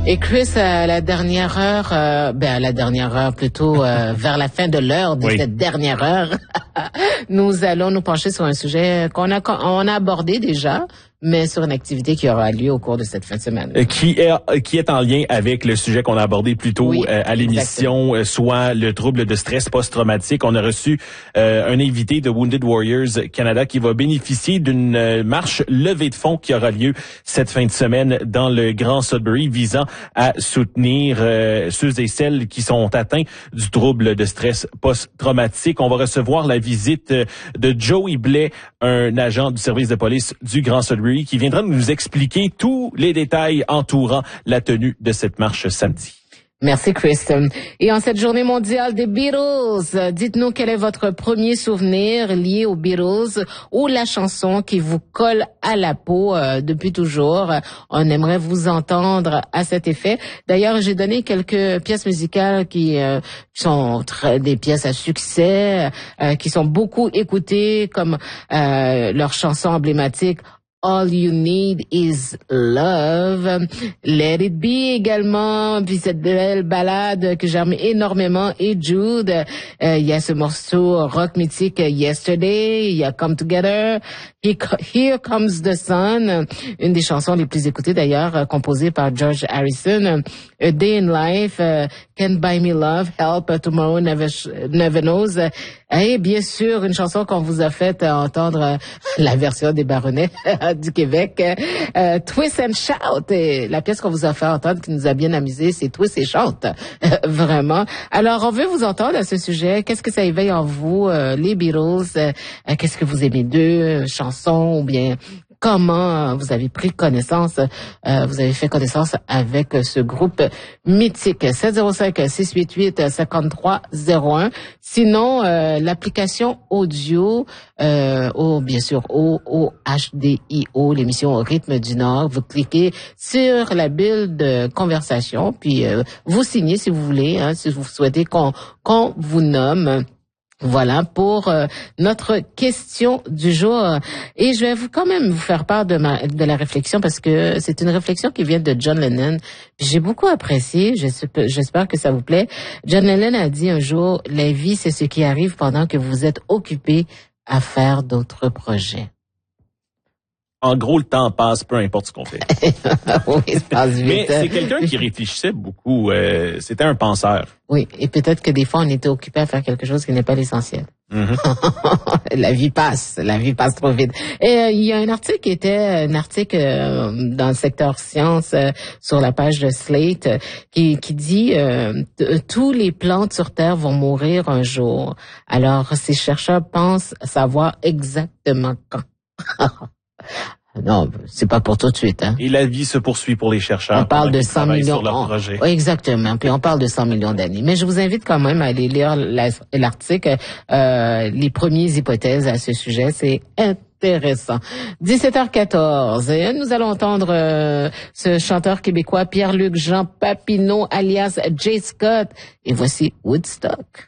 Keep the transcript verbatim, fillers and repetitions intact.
Et Chris, à la dernière heure, euh, ben à la dernière heure plutôt, euh, vers la fin de l'heure de oui. cette dernière heure, nous allons nous pencher sur un sujet qu'on a on a abordé déjà, mais sur une activité qui aura lieu au cours de cette fin de semaine. Euh, qui est qui est en lien avec le sujet qu'on a abordé plus tôt oui, euh, à l'émission, euh, soit le trouble de stress post-traumatique. On a reçu euh, un invité de Wounded Warriors Canada qui va bénéficier d'une euh, marche levée de fonds qui aura lieu cette fin de semaine dans le Grand Sudbury, visant à soutenir euh, ceux et celles qui sont atteints du trouble de stress post-traumatique. On va recevoir la visite de Joey Blais, un agent du service de police du Grand Sudbury, qui viendra nous expliquer tous les détails entourant la tenue de cette marche samedi. Merci, Chris. Et en cette journée mondiale des Beatles, dites-nous quel est votre premier souvenir lié aux Beatles ou la chanson qui vous colle à la peau euh, depuis toujours. On aimerait vous entendre à cet effet. D'ailleurs, j'ai donné quelques pièces musicales qui euh, sont très, des pièces à succès, euh, qui sont beaucoup écoutées, comme euh, leur chanson emblématique All You Need Is Love, Let It Be également, puis cette belle balade que j'aime énormément, et Jude, il euh, y a ce morceau rock mythique Yesterday, il y a Come Together, Here Comes the Sun, une des chansons les plus écoutées d'ailleurs, composée par George Harrison, A Day in Life, uh, Can't Buy Me Love, Help, Tomorrow Never, Never Knows, et bien sûr une chanson qu'on vous a fait entendre, la version des Baronnets du Québec, euh, Twist and Shout, et la pièce qu'on vous a fait entendre qui nous a bien amusé, c'est Twist et Shout, vraiment. Alors on veut vous entendre à ce sujet, qu'est-ce que ça éveille en vous, euh, les Beatles, euh, qu'est-ce que vous aimez d'eux, chansons, ou bien comment vous avez pris connaissance, euh, vous avez fait connaissance avec ce groupe mythique. sept zéro cinq, six huit huit, cinq trois zéro un. Sinon, euh, l'application audio, euh, au, bien sûr, au, au H D I O, l'émission au rythme du Nord. Vous cliquez sur la bulle de conversation, puis euh, vous signez si vous voulez, hein, si vous souhaitez qu'on, qu'on vous nomme. Voilà pour euh, notre question du jour. Et je vais vous quand même vous faire part de ma de la réflexion, parce que c'est une réflexion qui vient de John Lennon. J'ai beaucoup apprécié, j'espère que ça vous plaît. John Lennon a dit un jour, la vie c'est ce qui arrive pendant que vous êtes occupé à faire d'autres projets. En gros, le temps passe, peu importe ce qu'on fait. Oui, il se passe vite. Mais c'est quelqu'un qui réfléchissait beaucoup. Euh, c'était un penseur. Oui, et peut-être que des fois, on était occupé à faire quelque chose qui n'est pas l'essentiel. Mm-hmm. La vie passe, la vie passe trop vite. Et euh, il y a un article qui était un article euh, dans le secteur sciences euh, sur la page de Slate euh, qui, qui dit euh, tous les plantes sur Terre vont mourir un jour. Alors, ces chercheurs pensent savoir exactement quand. Non, c'est pas pour tout de suite, hein. Et la vie se poursuit pour les chercheurs. On parle de cent millions. Sur leur projet. Oui, exactement. Puis on parle de cent millions d'années. Mais je vous invite quand même à aller lire l'article, euh, les premières hypothèses à ce sujet. C'est intéressant. dix-sept heures quatorze. Et nous allons entendre euh, ce chanteur québécois Pierre-Luc Jean Papineau, alias J. Scott. Et voici Woodstock.